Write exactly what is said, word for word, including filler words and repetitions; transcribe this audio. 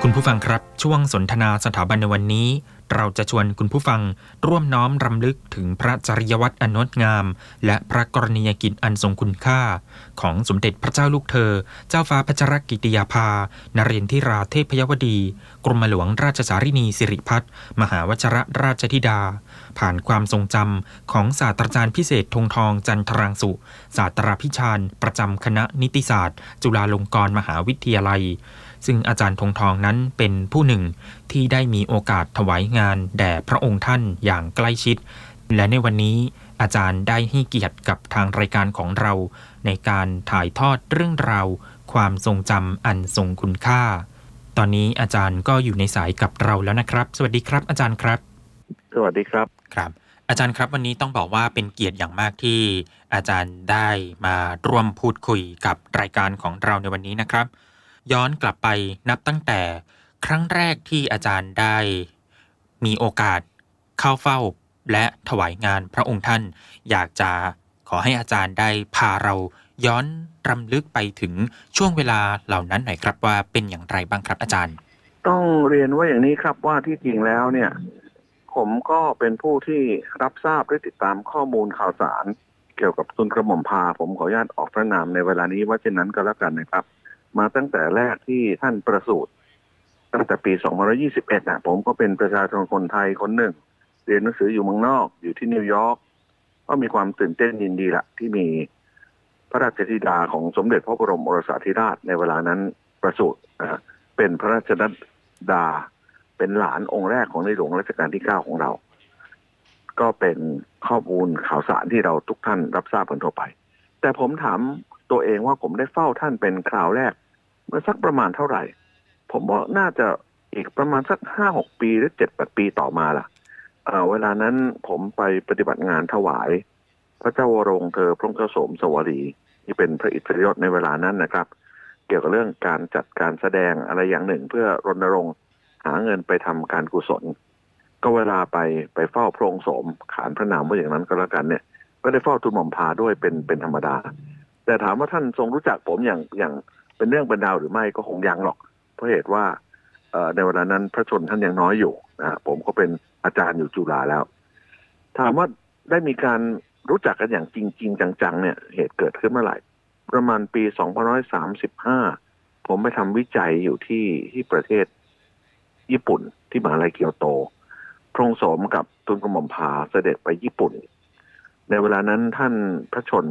คุณผู้ฟังครับช่วงสนทนาสถาบันในวันนี้เราจะชวนคุณผู้ฟังร่วมน้อมรำลึกถึงพระจริยวัตรอันงดงามและพระกรณียกิจอันทรงคุณค่าของสมเด็จพระเจ้าลูกเธอเจ้าฟ้าพัชรกิติยาภานเรนทิราเทพยวดีกรมหลวงราชสารินีสิริพัฒน์มหาวชิรราชธิดาผ่านความทรงจำของศาสตราจารย์พิเศษธงทองจันทรางสุศาสตราพิชาญประจำคณะนิติศาสตร์จุฬาลงกรณ์มหาวิทยาลัยซึ่งอาจารย์ธงทองนั้นเป็นผู้หนึ่งที่ได้มีโอกาสถวายงานแด่พระองค์ท่านอย่างใกล้ชิดและในวันนี้อาจารย์ได้ให้เกียรติกับทางรายการของเราในการถ่ายทอดเรื่องราวความทรงจำอันทรงคุณค่าตอนนี้อาจารย์ก็อยู่ในสายกับเราแล้วนะครับสวัสดีครับอาจารย์ครับสวัสดีครับครับอาจารย์ครับวันนี้ต้องบอกว่าเป็นเกียรติอย่างมากที่อาจารย์ได้มาร่วมพูดคุยกับรายการของเราในวันนี้นะครับย้อนกลับไปนับตั้งแต่ครั้งแรกที่อาจารย์ได้มีโอกาสเข้าเฝ้าและถวายงานพระองค์ท่านอยากจะขอให้อาจารย์ได้พาเราย้อนรำลึกไปถึงช่วงเวลาเหล่านั้นหน่อยครับว่าเป็นอย่างไรบ้างครับอาจารย์ต้องเรียนว่าอย่างนี้ครับว่าที่จริงแล้วเนี่ยผมก็เป็นผู้ที่รับทราบและติดตามข้อมูลข่าวสารเกี่ยวกับทุนกระหม่อมพาผมขออนุญาตออกพระนามในเวลานี้ว่าเช่นนั้นก็แล้วกันนะครับมาตั้งแต่แรกที่ท่านประสูติตั้งแต่ปีสองพันห้าร้อยยี่สิบเอ็ดนะผมก็เป็นประชาชนคนไทยคนหนึ่งเรียนหนังสืออยู่เมืองนอกอยู่ที่นิวยอร์กก็มีความตื่นเต้นยินดีละที่มีพระราชธิดาของสมเด็จพระบรมโอรสาธิราชในเวลานั้นประสูตินะเป็นพระราชธิดาเป็นหลานองค์แรกของในหลวงรัชกาลที่เก้าของเราก็เป็นข้อมูลข่าวสารที่เราทุกท่านรับทราบกันทั่วไปแต่ผมถามตัวเองว่าผมได้เฝ้าท่านเป็นคราวแรกเมื่อสักประมาณเท่าไหร่ผมว่าน่าจะอีกประมาณสักห้าหกปีหรือเจ็ดแปดปีต่อมาล่ะเอ่อเวลานั้นผมไปปฏิบัติงานถวายพระเจ้าวรวงเธอพระองค์เจ้าสมสวรีที่เป็นพระอิสริยศในเวลานั้นนะครับเกี่ยวกับเรื่องการจัดการแสดงอะไรอย่างหนึ่งเพื่อรณรงค์หาเงินไปทำการกุศลก็เวลาไปไปเฝ้าพระองค์สมขานพระนามว่าอย่างนั้นก็แล้วกันเนี่ยก็ได้เฝ้าทูลหม่อมพาด้วยเป็นเป็นธรรมดาแต่ถามว่าท่านทรงรู้จักผมอย่างอย่างเป็นเรื่องเป็นราวหรือไม่ก็คงยังหรอกเพราะเหตุว่าในเวลานั้นพระชนท่านยังน้อยอยู่นะผมก็เป็นอาจารย์อยู่จุฬาแล้วถามว่าได้มีการรู้จักกันอย่างจริงๆจังๆเนี่ยเหตุเกิดขึ้นเมื่อไหร่ประมาณปีสองพันห้าร้อยสามสิบห้าผมไปทำวิจัยอยู่ที่ที่ประเทศญี่ปุ่นที่มหาลัยเกียวโตพระองค์สมกับทูลกระหม่อมพาเสด็จไปญี่ปุ่นในเวลานั้นท่านพระชน